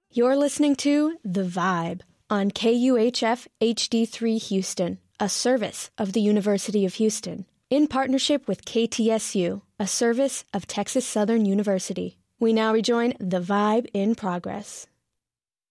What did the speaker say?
You're listening to The Vibe on KUHF HD3 Houston, a service of the University of Houston, in partnership with KTSU, a service of Texas Southern University. We now rejoin The Vibe in progress.